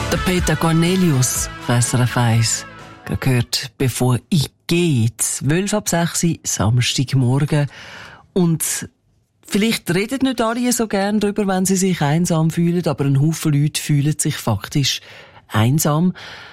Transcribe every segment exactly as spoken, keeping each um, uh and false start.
Der Peter Cornelius, S R F eins, gehört «Bevor ich gehe», zwölf ab sechs, Samstagmorgen. Und vielleicht reden nicht alle so gern darüber, wenn sie sich einsam fühlen, aber ein Haufen Leute fühlen sich faktisch einsam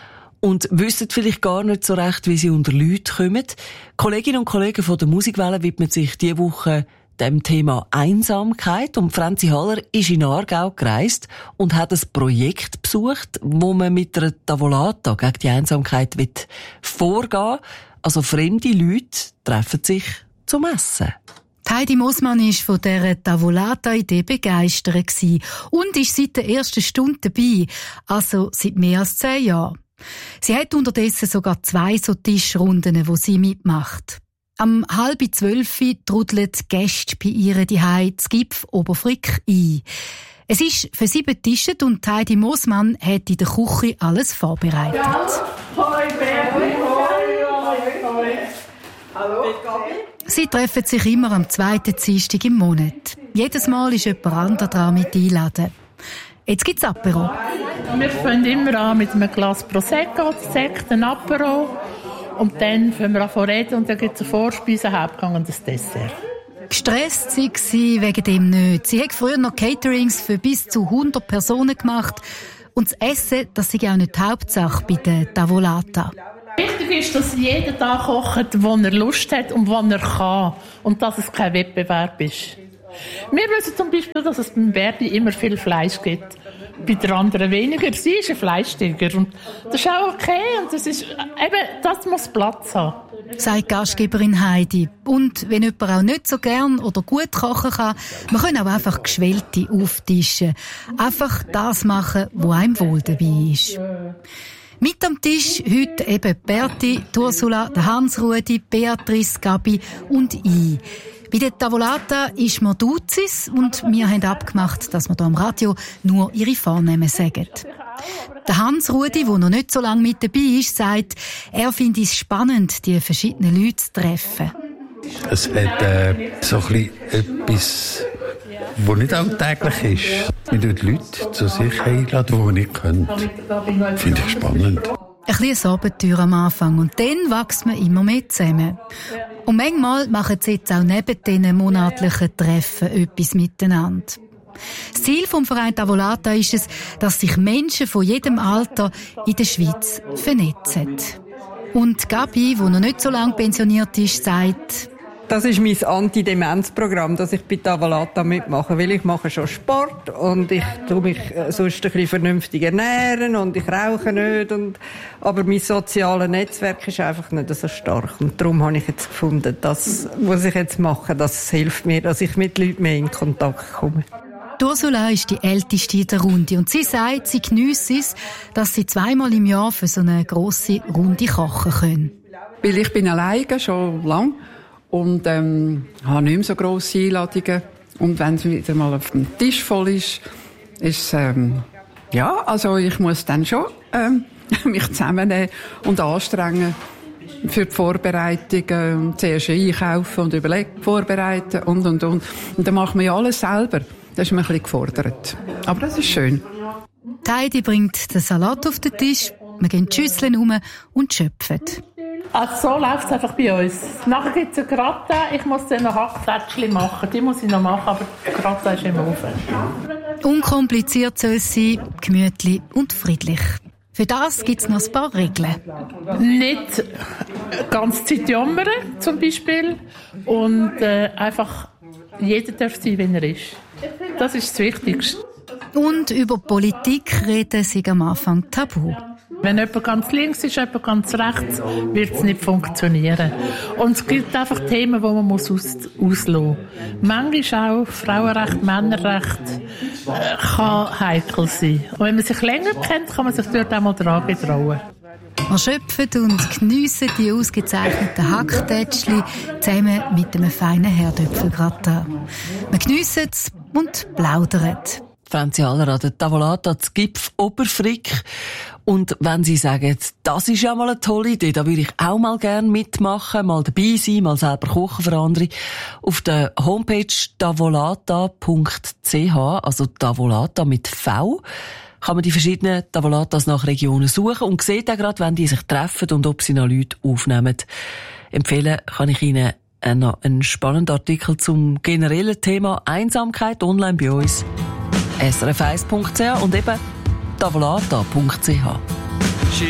und wissen vielleicht gar nicht so recht, wie sie unter Leute kommen. Kolleginnen und Kollegen von der Musikwelle widmen sich diese Woche dem Thema Einsamkeit, und Franzi Haller ist in Aargau gereist und hat ein Projekt besucht, wo man mit einer Tavolata gegen die Einsamkeit will vorgehen. Also fremde Leute treffen sich zum Essen. Heidi Moosmann war von dieser Tavolata-Idee begeistert und ist seit der ersten Stunde dabei, also seit mehr als zehn Jahren. Sie hat unterdessen sogar zwei so Tischrunden, wo sie mitmacht. Am halb zwölf trudeln die Gäste bei ihr Zuhause zu Gipf Oberfrick ein. Es ist für sie betischt und Heidi Moosmann hat in der Küche alles vorbereitet. Hoi, Baby, hoi, hoi, hoi. Hallo. Sie treffen sich immer am zweiten Dienstag im Monat. Jedes Mal ist jemand anderes dran mit einladen. Jetzt gibt's Apero. Wir fangen immer an mit einem Glas Prosecco, Sekt, ein Apero. Und dann fangen wir an zu reden und dann gibt es eine Vorspeise, einen Hauptgang und ein Dessert. Gestresst war sie wegen dem nicht. Sie hat früher noch Caterings für bis zu hundert Personen gemacht. Und das Essen, das sei auch nicht die Hauptsache bei der Tavolata. Wichtig ist, dass jeder da kocht, wo er Lust hat und wo er kann. Und dass es kein Wettbewerb ist. Wir wissen zum Beispiel, dass es beim Berti immer viel Fleisch gibt. Bei der anderen weniger. Sie ist ein Fleischtiger. Und das ist auch okay. Und das ist, eben, das muss Platz haben. Sagt Gastgeberin Heidi. Und wenn jemand auch nicht so gern oder gut kochen kann, man kann auch einfach Geschwellte auftischen. Einfach das machen, wo einem wohl dabei ist. Mit am Tisch heute eben Berti, Ursula, Hans-Rudi, Beatrice, Gabi und ich. Bei der Tavolata ist man Duzis und wir haben abgemacht, dass wir hier am Radio nur ihre Vornamen sagen. Der Hans-Rudi, der noch nicht so lange mit dabei ist, sagt, er finde es spannend, die verschiedenen Leute zu treffen. Es hat äh, so ein bisschen etwas, was nicht alltäglich ist. Man tut Leute zu sich einladen, die nicht können. Finde ich spannend. Ein bisschen Abenteuer am Anfang und dann wächst man immer mehr zusammen. Und manchmal machen sie jetzt auch neben diesen monatlichen Treffen etwas miteinander. Das Ziel vom Verein Tavolata ist es, dass sich Menschen von jedem Alter in der Schweiz vernetzen. Und Gabi, die noch nicht so lange pensioniert ist, sagt: Das ist mein Anti-Demenz-Programm, das ich bei Tavolata mitmache, weil ich mache schon Sport und ich tue mich sonst ein bisschen vernünftig ernähren und ich rauche nicht. Und, aber mein soziales Netzwerk ist einfach nicht so stark. Und darum habe ich jetzt gefunden, das, was ich jetzt mache, das hilft mir, dass ich mit Leuten mehr in Kontakt komme. Ursula ist die Älteste in der Runde und sie sagt, sie geniesse es, dass sie zweimal im Jahr für so eine grosse Runde kochen können. Weil ich bin alleine schon lange. Und ähm, habe nicht mehr so grosse Einladungen. Und wenn es wieder mal auf dem Tisch voll ist, ist ähm, ja, also ich muss dann schon ähm, mich zusammennehmen und anstrengen für die Vorbereitungen. Und zuerst einkaufen und überlegen, vorbereiten und, und, und. Und dann macht man ja alles selber. Das ist mir ein bisschen gefordert. Aber das ist schön. Die Heidi bringt den Salat auf den Tisch, wir gehen die Schüsseln um und schöpfen. Also so läuft es einfach bei uns. Nachher gibt es einen Gratin. Ich muss dann noch Hackfläschchen machen. Die muss ich noch machen, aber der Gratin ist im Ofen. Unkompliziert soll es sein, gemütlich und friedlich. Für das gibt es noch ein paar Regeln. Nicht ganz Zeit jammern, zum Beispiel. Und äh, einfach jeder darf sein, wenn er ist. Das ist das Wichtigste. Und über Politik reden sie am Anfang tabu. Wenn jemand ganz links ist, jemand ganz rechts, wird es nicht funktionieren. Und es gibt einfach Themen, die man muss aus, auslassen muss. Manchmal auch Frauenrecht, Männerrecht äh, kann heikel sein. Und wenn man sich länger kennt, kann man sich dort auch mal dran getrauen. Wir schöpfen und geniessen die ausgezeichneten Hacktätschli zusammen mit einem feinen Herdöpfelgratin. Wir geniessen es und plaudern. Franzi Haller an der Tavolata zu Gipf Oberfrick. Und wenn Sie sagen, das ist ja mal eine tolle Idee, da würde ich auch mal gerne mitmachen, mal dabei sein, mal selber kochen für andere. Auf der Homepage tavolata punkt c h, also Tavolata mit V, kann man die verschiedenen Tavolatas nach Regionen suchen und sieht auch gerade, wenn die sich treffen und ob sie noch Leute aufnehmen. Empfehlen kann ich Ihnen noch einen spannenden Artikel zum generellen Thema Einsamkeit online bei uns. S R F eins punkt c h und eben tavolata punkt c h.